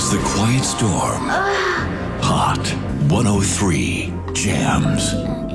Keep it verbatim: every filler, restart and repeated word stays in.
The Quiet Storm. Hot one oh three Jams.